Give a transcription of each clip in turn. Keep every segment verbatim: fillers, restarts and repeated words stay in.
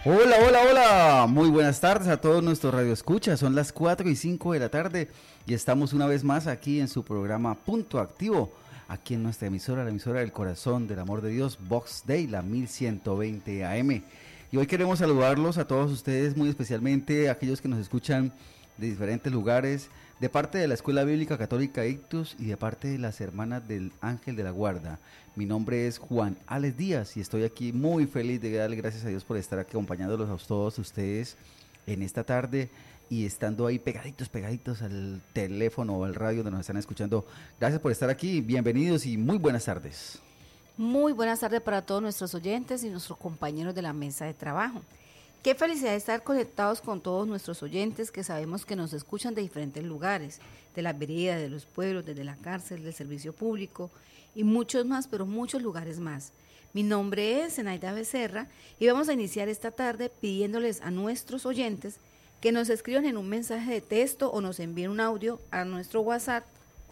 Hola, hola, hola, muy buenas tardes a todos nuestros radioescuchas, son las cuatro y cinco de la tarde y estamos una vez más aquí en su programa Punto Activo, aquí en nuestra emisora, la emisora del corazón del amor de Dios, Vox Day, la mil ciento veinte A M. Y hoy queremos saludarlos a todos ustedes, muy especialmente a aquellos que nos escuchan de diferentes lugares, de parte de la Escuela Bíblica Católica Ictus y de parte de las hermanas del Ángel de la Guarda. Mi nombre es Juan Alex Díaz y estoy aquí muy feliz de darle gracias a Dios por estar aquí acompañándolos a todos ustedes en esta tarde y estando ahí pegaditos, pegaditos al teléfono o al radio donde nos están escuchando. Gracias por estar aquí, bienvenidos y muy buenas tardes. Muy buenas tardes para todos nuestros oyentes y nuestros compañeros de la mesa de trabajo. Qué felicidad estar conectados con todos nuestros oyentes que sabemos que nos escuchan de diferentes lugares, de las veredas, de los pueblos, desde la cárcel, del servicio público y muchos más, pero muchos lugares más. Mi nombre es Zenaida Becerra y vamos a iniciar esta tarde pidiéndoles a nuestros oyentes que nos escriban en un mensaje de texto o nos envíen un audio a nuestro WhatsApp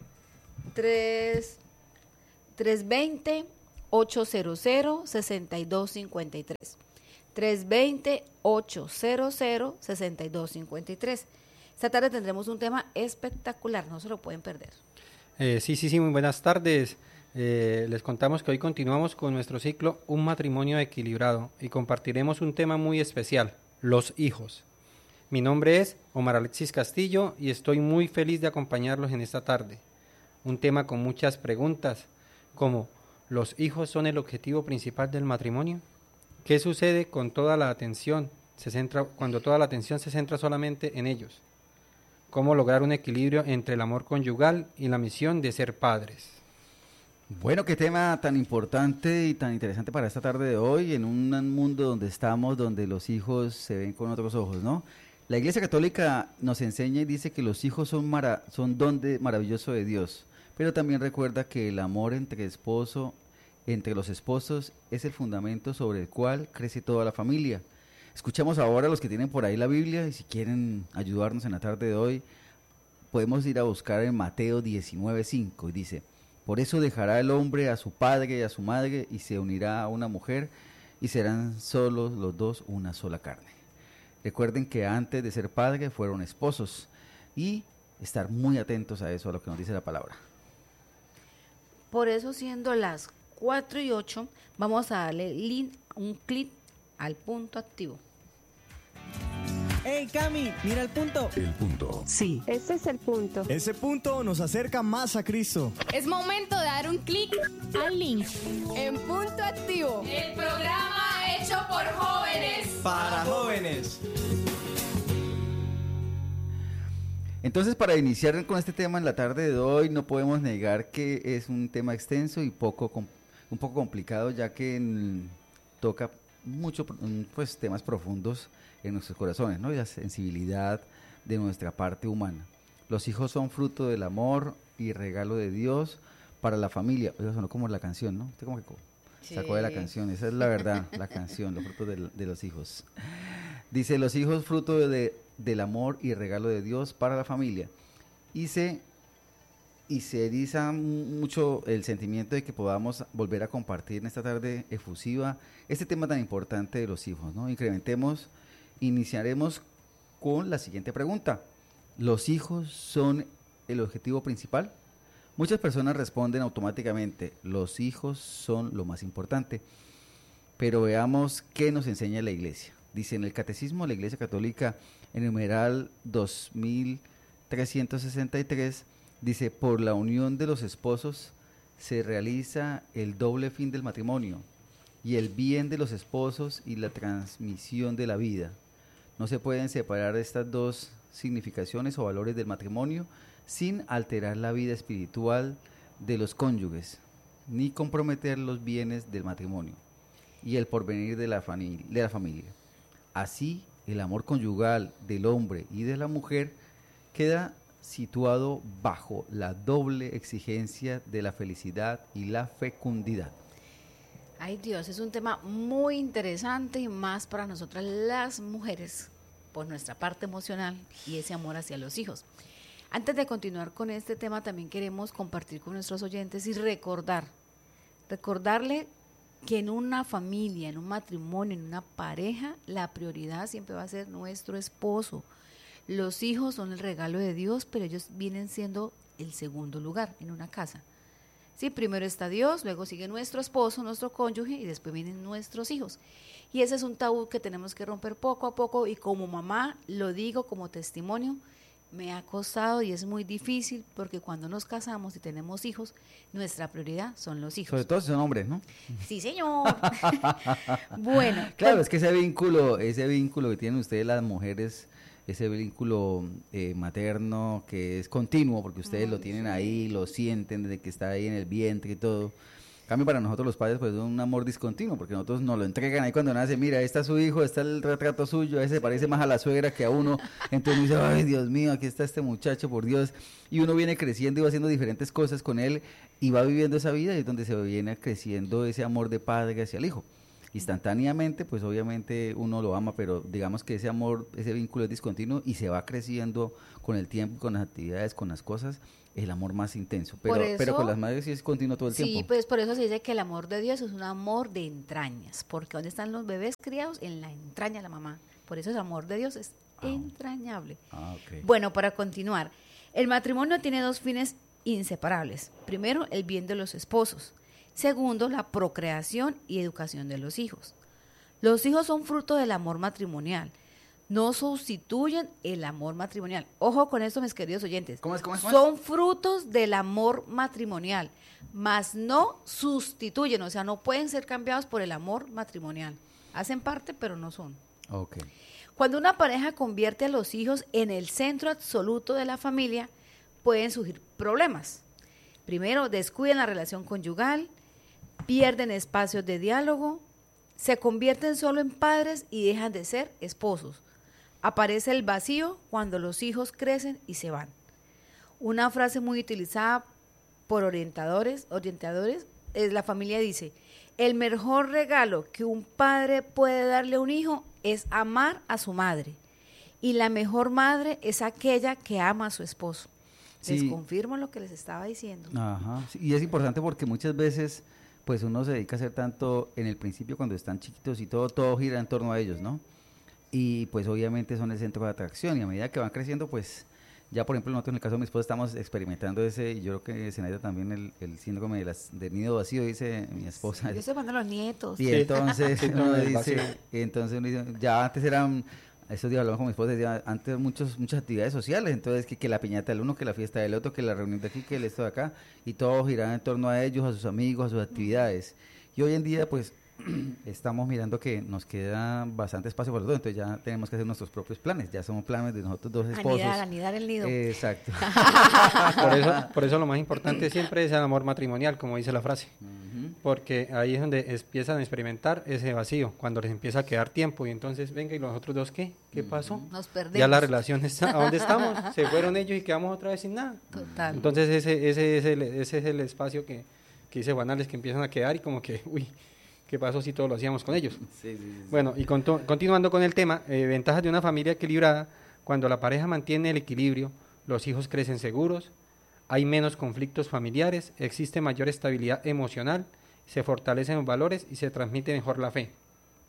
tres dos cero, ocho cero cero, seis dos cinco tres. tres dos cero, ocho cero cero, seis dos cinco tres. Esta tarde tendremos un tema espectacular, no se lo pueden perder. Eh, sí, sí, sí, muy buenas tardes. Eh, les contamos que hoy continuamos con nuestro ciclo Un matrimonio equilibrado y compartiremos un tema muy especial, los hijos. Mi nombre es Omar Alexis Castillo y estoy muy feliz de acompañarlos en esta tarde. Un tema con muchas preguntas, como ¿los hijos son el objetivo principal del matrimonio? ¿Qué sucede con toda la atención se centra, cuando toda la atención se centra solamente en ellos? ¿Cómo lograr un equilibrio entre el amor conyugal y la misión de ser padres? Bueno, qué tema tan importante y tan interesante para esta tarde de hoy, en un mundo donde estamos, donde los hijos se ven con otros ojos, ¿no? La Iglesia Católica nos enseña y dice que los hijos son, mara, son don de, maravilloso de Dios, pero también recuerda que el amor entre esposo, entre los esposos, es el fundamento sobre el cual crece toda la familia. Escuchamos ahora a los que tienen por ahí la Biblia y si quieren ayudarnos en la tarde de hoy, podemos ir a buscar en Mateo diecinueve cinco y dice: por eso dejará el hombre a su padre y a su madre y se unirá a una mujer y serán solos los dos una sola carne. Recuerden que antes de ser padre fueron esposos y estar muy atentos a eso, a lo que nos dice la palabra. Por eso, siendo las cuatro y ocho, vamos a darle link, un clic al punto activo. ¡Hey, Cami! ¡Mira el punto! El punto. Sí, ese es el punto. Ese punto nos acerca más a Cristo. Es momento de dar un clic al link en Punto Activo, el programa hecho por jóvenes. Para jóvenes. Entonces, para iniciar con este tema en la tarde de hoy, no podemos negar que es un tema extenso y poco un poco complicado, ya que en, toca mucho, pues, temas profundos en nuestros corazones, ¿no? Y la sensibilidad de nuestra parte humana. Los hijos son fruto del amor y regalo de Dios para la familia. Oiga, sonó como la canción, ¿no? Usted como que sí. Sacó de la canción, esa es la verdad, la canción, los frutos de, de los hijos. Dice, los hijos fruto de, del amor y regalo de Dios para la familia. Y se, y se eriza mucho el sentimiento de que podamos volver a compartir en esta tarde efusiva este tema tan importante de los hijos, ¿no? Incrementemos. Iniciaremos con la siguiente pregunta. ¿Los hijos son el objetivo principal? Muchas personas responden automáticamente, los hijos son lo más importante. Pero veamos qué nos enseña la Iglesia. Dice en el Catecismo de la Iglesia Católica, en el numeral dos mil trescientos sesenta y tres, dice, por la unión de los esposos se realiza el doble fin del matrimonio y el bien de los esposos y la transmisión de la vida. No se pueden separar estas dos significaciones o valores del matrimonio sin alterar la vida espiritual de los cónyuges, ni comprometer los bienes del matrimonio y el porvenir de la, familia, de la familia. Así, el amor conyugal del hombre y de la mujer queda situado bajo la doble exigencia de la felicidad y la fecundidad. Ay Dios, es un tema muy interesante y más para nosotras las mujeres, por nuestra parte emocional y ese amor hacia los hijos. Antes de continuar con este tema, también queremos compartir con nuestros oyentes y recordar, recordarle que en una familia, en un matrimonio, en una pareja, la prioridad siempre va a ser nuestro esposo. Los hijos son el regalo de Dios, pero ellos vienen siendo el segundo lugar en una casa. Sí, primero está Dios, luego sigue nuestro esposo, nuestro cónyuge, y después vienen nuestros hijos. Y ese es un tabú que tenemos que romper poco a poco, y como mamá, lo digo como testimonio, me ha costado y es muy difícil, porque cuando nos casamos y tenemos hijos, nuestra prioridad son los hijos. Sobre todo si son hombres, ¿no? Sí, señor. Bueno. Claro, pues, es que ese vínculo, ese vínculo que tienen ustedes las mujeres, ese vínculo eh, materno que es continuo, porque ustedes Mm, lo tienen sí. ahí, lo sienten desde que está ahí en el vientre y todo. En cambio, para nosotros los padres, pues es un amor discontinuo, porque nosotros nos lo entregan ahí cuando nace, mira, ahí está su hijo, está el retrato suyo, a ese se parece más a la suegra que a uno, entonces uno dice, ay, Dios mío, aquí está este muchacho, por Dios, y uno viene creciendo y va haciendo diferentes cosas con él, y va viviendo esa vida, y es donde se viene creciendo ese amor de padre hacia el hijo. Instantáneamente, pues obviamente uno lo ama, pero digamos que ese amor, ese vínculo es discontinuo y se va creciendo con el tiempo, con las actividades, con las cosas, el amor más intenso. Pero, Por pero con eso- las madres sí es continuo todo el sí, tiempo. pues por eso se dice que el amor de Dios es un amor de entrañas, porque ¿dónde están los bebés criados? En la entraña de la mamá. Por eso el amor de Dios es Ah. entrañable. Ah, ok. Bueno, para continuar, el matrimonio tiene dos fines inseparables. Primero, el bien de los esposos. Segundo, la procreación y educación de los hijos. Los hijos son fruto del amor matrimonial. No sustituyen el amor matrimonial. Ojo con esto, mis queridos oyentes. ¿Cómo es, cómo es, cómo es? Son frutos del amor matrimonial, mas no sustituyen, o sea, no pueden ser cambiados por el amor matrimonial. Hacen parte, pero no son. Ok. Cuando una pareja convierte a los hijos en el centro absoluto de la familia, pueden surgir problemas. Primero, descuidan la relación conyugal, pierden espacios de diálogo, se convierten solo en padres y dejan de ser esposos. Aparece el vacío cuando los hijos crecen y se van. Una frase muy utilizada por orientadores, orientadores es la familia dice, el mejor regalo que un padre puede darle a un hijo es amar a su madre. Y la mejor madre es aquella que ama a su esposo. Les Sí. confirmo lo que les estaba diciendo. Ajá. Sí, y es importante porque muchas veces, pues uno se dedica a hacer tanto en el principio cuando están chiquitos y todo, todo gira en torno a ellos, ¿no? Y pues obviamente son el centro de atracción y a medida que van creciendo, pues ya por ejemplo nosotros en el caso de mi esposa estamos experimentando ese, y yo creo que Zenaida también el, el síndrome de las, del nido vacío, dice mi esposa. Yo estoy mandando a los nietos. Y Sí. entonces Sí, uno no, el dice, vacío. entonces uno dice, ya antes eran, estos días hablamos con mi esposa, decía, antes muchos, muchas actividades sociales, entonces que, que la piñata del uno, que la fiesta del otro, que la reunión de aquí, que el esto de acá, y todo giraba en torno a ellos, a sus amigos, a sus actividades. Y hoy en día, pues, estamos mirando que nos queda bastante espacio por todo, entonces ya tenemos que hacer nuestros propios planes, ya somos planes de nosotros dos esposos. Anidar, anidar el nido. Exacto. Por eso, por eso lo más importante siempre es el amor matrimonial, como dice la frase. Ujú. Porque ahí es donde empiezan a experimentar ese vacío, cuando les empieza a quedar tiempo y entonces, venga, ¿y los otros dos qué? ¿Qué pasó? Nos perdemos. Ya la relación está, ¿a dónde estamos? Se fueron ellos y quedamos otra vez sin nada. Total. Entonces ese, ese, es el, ese es el espacio que, que dice Juanales, que empiezan a quedar y como que, uy, ¿qué pasó si todo lo hacíamos con ellos? Sí, sí, sí, sí. Bueno, y conto- continuando con el tema, eh, ventajas de una familia equilibrada, cuando la pareja mantiene el equilibrio, los hijos crecen seguros, hay menos conflictos familiares, existe mayor estabilidad emocional, se fortalecen los valores y se transmite mejor la fe.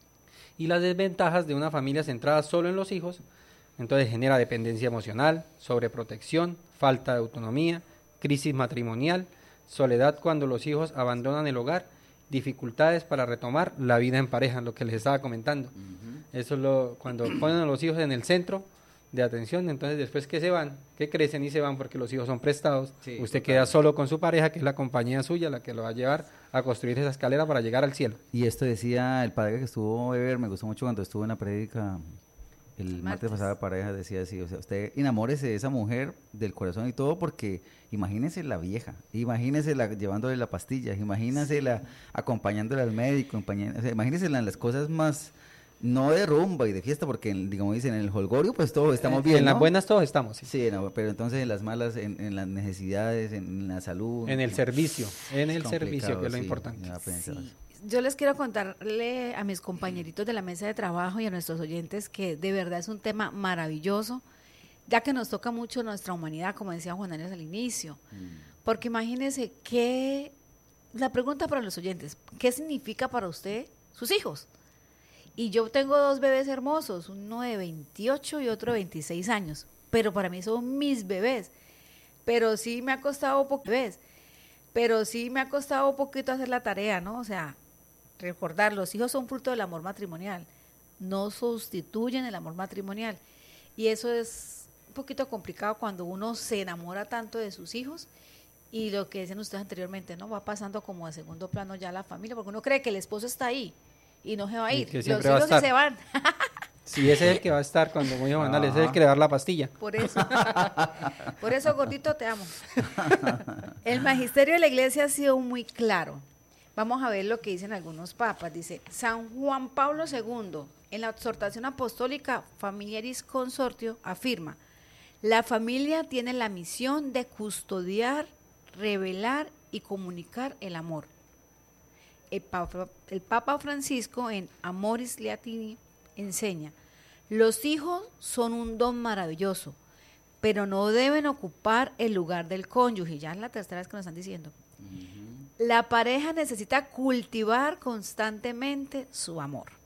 Y las desventajas de una familia centrada solo en los hijos, entonces genera dependencia emocional, sobreprotección, falta de autonomía, crisis matrimonial, soledad cuando los hijos abandonan el hogar, dificultades para retomar la vida en pareja, lo que les estaba comentando. Eso es lo, cuando ponen a los hijos en el centro de atención, entonces después que se van, que crecen y se van porque los hijos son prestados, Sí, usted total. queda solo con su pareja, que es la compañía suya, la que lo va a llevar a construir esa escalera para llegar al cielo. Y esto decía el padre que estuvo Weber, me gustó mucho cuando estuvo en la prédica el martes, Martes. pasado, la pareja decía así, o sea, usted enamórese de esa mujer del corazón y todo, porque imagínese la vieja, imagínese la llevándole la pastilla, imagínese la acompañándola al médico, acompañan- o sea, imagínese la- las cosas más, no de rumba y de fiesta, porque en- digamos dicen en el holgorio pues todos estamos Eh, bien, en las ¿no? buenas todos estamos, sí. Sí, no, pero entonces en las malas, en, en las necesidades, en, en la salud. En el servicio, en es el servicio, que es lo complicado, sí, importante. ya pensé Sí. eso. Yo les quiero contarle a mis compañeritos de la mesa de trabajo y a nuestros oyentes que de verdad es un tema maravilloso, ya que nos toca mucho nuestra humanidad, como decía Juan Arias al inicio. Porque imagínense qué la pregunta para los oyentes, ¿qué significa para usted sus hijos? Y yo tengo dos bebés hermosos, uno de veintiocho y otro de veintiséis años, pero para mí son mis bebés. Pero sí me ha costado poco, pero sí me ha costado un poquito hacer la tarea, ¿no? O sea, recordar, los hijos son fruto del amor matrimonial, no sustituyen el amor matrimonial. Y eso es un poquito complicado cuando uno se enamora tanto de sus hijos y lo que decían ustedes anteriormente, ¿no? Va pasando como a segundo plano ya la familia, porque uno cree que el esposo está ahí y no se va a ir. Los hijos sí se van. Sí, ese es el que va a estar cuando voy a mandar, ese es el que le va a dar la pastilla. Por eso, por eso, gordito, te amo. El magisterio de la iglesia ha sido muy claro. Vamos a ver lo que dicen algunos papas. Dice, San Juan Pablo segundo, en la exhortación apostólica Familiaris Consortio, afirma, la familia tiene la misión de custodiar, revelar y comunicar el amor. El Papa, el Papa Francisco en Amoris Laetini enseña, los hijos son un don maravilloso, pero no deben ocupar el lugar del cónyuge. Ya es la tercera vez que nos están diciendo. Uh-huh. La pareja necesita cultivar constantemente su amor.